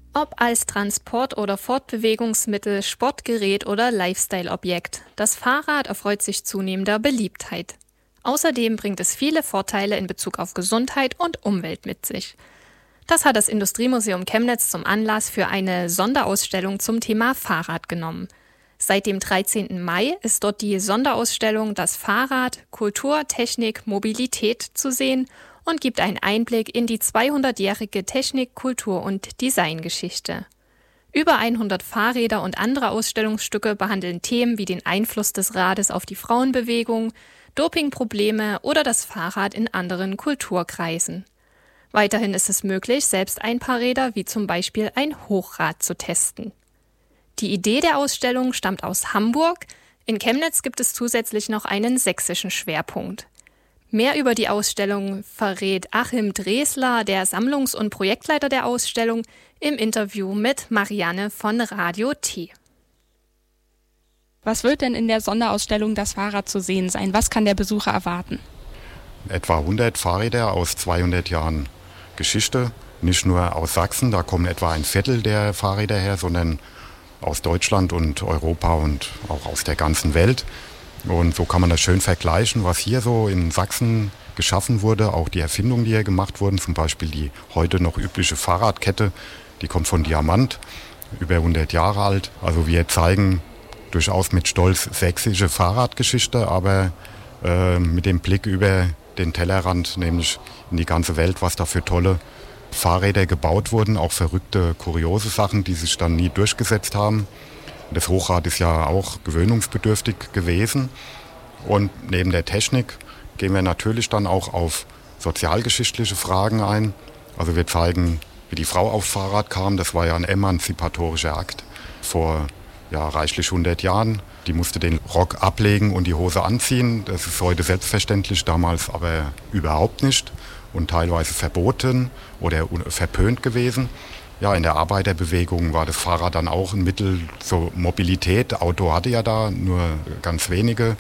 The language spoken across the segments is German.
Ob als Transport- oder Fortbewegungsmittel, Sportgerät oder Lifestyle-Objekt, das Fahrrad erfreut sich zunehmender Beliebtheit. Außerdem bringt es viele Vorteile in Bezug auf Gesundheit und Umwelt mit sich. Das hat das Industriemuseum Chemnitz zum Anlass für eine Sonderausstellung zum Thema Fahrrad genommen. Seit dem 13. Mai ist dort die Sonderausstellung Das Fahrrad, Kultur, Technik, Mobilität zu sehen und gibt einen Einblick in die 200-jährige Technik-, Kultur- und Designgeschichte. Über 100 Fahrräder und andere Ausstellungsstücke behandeln Themen wie den Einfluss des Rades auf die Frauenbewegung, Dopingprobleme oder das Fahrrad in anderen Kulturkreisen. Weiterhin ist es möglich, selbst ein paar Räder wie zum Beispiel ein Hochrad zu testen. Die Idee der Ausstellung stammt aus Hamburg. In Chemnitz gibt es zusätzlich noch einen sächsischen Schwerpunkt. Mehr über die Ausstellung verrät Achim Dresler, der Sammlungs- und Projektleiter der Ausstellung, im Interview mit Marianne von Radio T. Was wird denn in der Sonderausstellung Das Fahrrad zu sehen sein? Was kann der Besucher erwarten? Etwa 100 Fahrräder aus 200 Jahren Geschichte. Nicht nur aus Sachsen, da kommen etwa ein Viertel der Fahrräder her, sondern aus Deutschland und Europa und auch aus der ganzen Welt. Und so kann man das schön vergleichen, was hier so in Sachsen geschaffen wurde, auch die Erfindungen, die hier gemacht wurden, zum Beispiel die heute noch übliche Fahrradkette, die kommt von Diamant, über 100 Jahre alt. Also wir zeigen durchaus mit Stolz sächsische Fahrradgeschichte, aber mit dem Blick über den Tellerrand, nämlich in die ganze Welt, was da für tolle Fahrräder gebaut wurden, auch verrückte, kuriose Sachen, die sich dann nie durchgesetzt haben. Das Hochrad ist ja auch gewöhnungsbedürftig gewesen. Und neben der Technik gehen wir natürlich dann auch auf sozialgeschichtliche Fragen ein. Also wir zeigen, wie die Frau aufs Fahrrad kam. Das war ja ein emanzipatorischer Akt vor reichlich 100 Jahren. Die musste den Rock ablegen und die Hose anziehen. Das ist heute selbstverständlich, damals aber überhaupt nicht und teilweise verboten oder verpönt gewesen. Ja, in der Arbeiterbewegung war das Fahrrad dann auch ein Mittel zur Mobilität. Auto hatte ja da nur ganz wenige.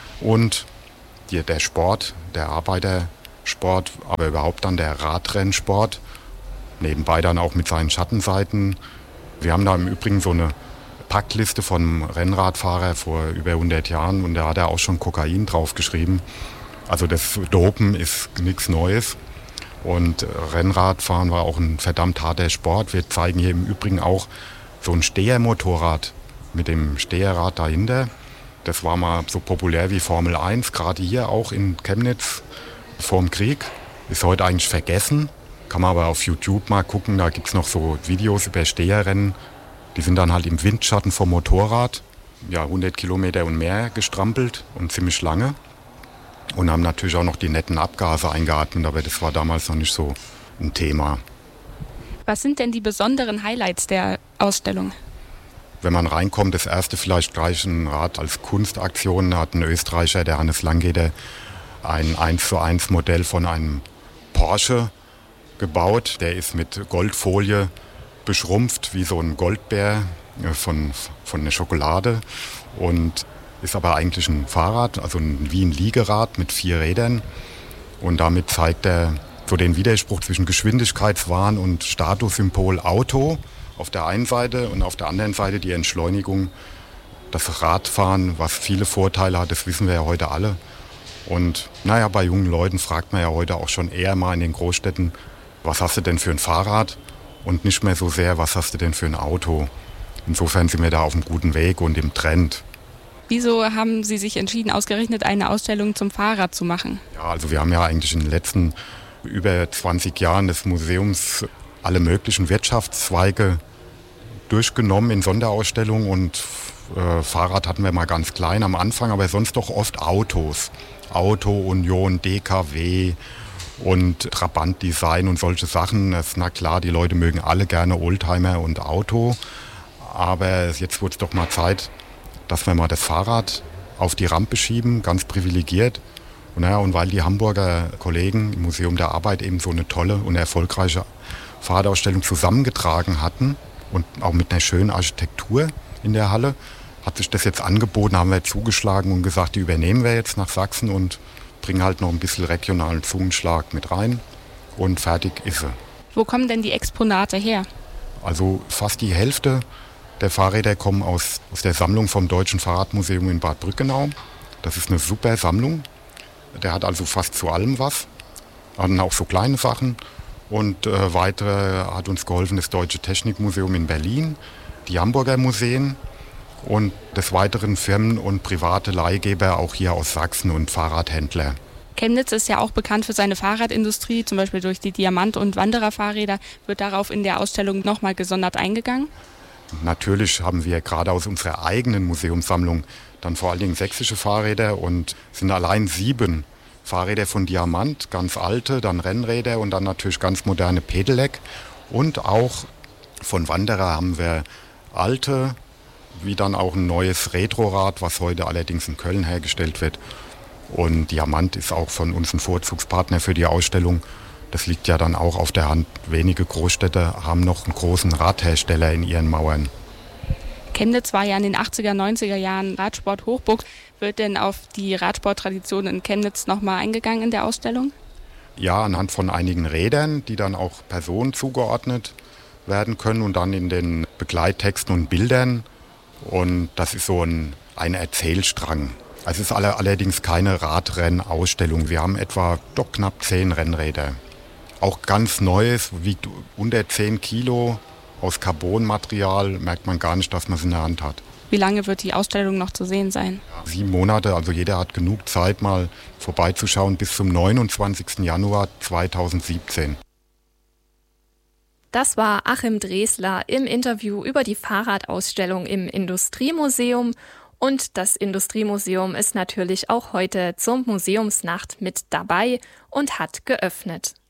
Und der Sport, der Arbeitersport, aber überhaupt dann der Radrennsport, nebenbei dann auch mit seinen Schattenseiten. Wir haben da im Übrigen so eine Packliste von Rennradfahrer vor über 100 Jahren und da hat er auch schon Kokain draufgeschrieben. Also das Dopen ist nichts Neues. Und Rennradfahren war auch ein verdammt harter Sport. Wir zeigen hier im Übrigen auch so ein Stehermotorrad mit dem Steherrad dahinter. Das war mal so populär wie Formel 1, gerade hier auch in Chemnitz vorm Krieg. Ist heute eigentlich vergessen. Kann man aber auf YouTube mal gucken, da gibt es noch so Videos über Steherrennen. Die sind dann halt im Windschatten vom Motorrad, 100 Kilometer und mehr gestrampelt und ziemlich lange. Und haben natürlich auch noch die netten Abgase eingeatmet, aber das war damals noch nicht so ein Thema. Was sind denn die besonderen Highlights der Ausstellung? Wenn man reinkommt, das erste vielleicht gleich ein Rad als Kunstaktion. Da hat ein Österreicher, der Hannes Langeder, ein 1:1 Modell von einem Porsche gebaut. Der ist mit Goldfolie beschrumpft wie so ein Goldbär von der Schokolade und ist aber eigentlich ein Fahrrad, also wie ein Liegerad mit 4 Rädern. Und damit zeigt er so den Widerspruch zwischen Geschwindigkeitswahn und Statussymbol Auto auf der einen Seite und auf der anderen Seite die Entschleunigung. Das Radfahren, was viele Vorteile hat, das wissen wir ja heute alle. Und bei jungen Leuten fragt man ja heute auch schon eher mal in den Großstädten, was hast du denn für ein Fahrrad? Und nicht mehr so sehr, was hast du denn für ein Auto? Insofern sind wir da auf einem guten Weg und im Trend. Wieso haben Sie sich entschieden, ausgerechnet eine Ausstellung zum Fahrrad zu machen? Ja, also wir haben ja eigentlich in den letzten über 20 Jahren des Museums alle möglichen Wirtschaftszweige durchgenommen in Sonderausstellungen und Fahrrad hatten wir mal ganz klein am Anfang, aber sonst doch oft Autos. Auto, Union, DKW und Trabant-Design und solche Sachen. Das ist na klar, die Leute mögen alle gerne Oldtimer und Auto, aber jetzt wurde es doch mal Zeit, dass wir mal das Fahrrad auf die Rampe schieben, ganz privilegiert. Und weil die Hamburger Kollegen im Museum der Arbeit eben so eine tolle und erfolgreiche Fahrradausstellung zusammengetragen hatten und auch mit einer schönen Architektur in der Halle, hat sich das jetzt angeboten, haben wir zugeschlagen und gesagt, die übernehmen wir jetzt nach Sachsen und bringen halt noch ein bisschen regionalen Zungenschlag mit rein und fertig ist sie. Wo kommen denn die Exponate her? Also fast die Hälfte der Fahrräder kommen aus der Sammlung vom Deutschen Fahrradmuseum in Bad Brückenau. Das ist eine super Sammlung. Der hat also fast zu allem was. Hatten auch so kleine Sachen. Und weitere hat uns geholfen das Deutsche Technikmuseum in Berlin, die Hamburger Museen und des Weiteren Firmen und private Leihgeber auch hier aus Sachsen und Fahrradhändler. Chemnitz ist ja auch bekannt für seine Fahrradindustrie, zum Beispiel durch die Diamant- und Wandererfahrräder. Wird darauf in der Ausstellung nochmal gesondert eingegangen? Natürlich haben wir gerade aus unserer eigenen Museumssammlung dann vor allen Dingen sächsische Fahrräder und sind allein 7 Fahrräder von Diamant, ganz alte, dann Rennräder und dann natürlich ganz moderne Pedelec. Und auch von Wanderer haben wir alte, wie dann auch ein neues Retrorad, was heute allerdings in Köln hergestellt wird. Und Diamant ist auch von uns ein Vorzugspartner für die Ausstellung. Das liegt ja dann auch auf der Hand. Wenige Großstädte haben noch einen großen Radhersteller in ihren Mauern. Chemnitz war ja in den 80er, 90er Jahren Radsport-Hochburg. Wird denn auf die Radsporttradition in Chemnitz nochmal eingegangen in der Ausstellung? Ja, anhand von einigen Rädern, die dann auch Personen zugeordnet werden können und dann in den Begleittexten und Bildern. Und das ist so ein Erzählstrang. Es ist allerdings keine Radrennausstellung. Wir haben etwa doch knapp 10 Rennräder. Auch ganz Neues, wiegt unter 10 Kilo, aus Carbonmaterial, merkt man gar nicht, dass man es in der Hand hat. Wie lange wird die Ausstellung noch zu sehen sein? 7 Monate, also jeder hat genug Zeit, mal vorbeizuschauen, bis zum 29. Januar 2017. Das war Achim Dresler im Interview über die Fahrradausstellung im Industriemuseum. Und das Industriemuseum ist natürlich auch heute zur Museumsnacht mit dabei und hat geöffnet.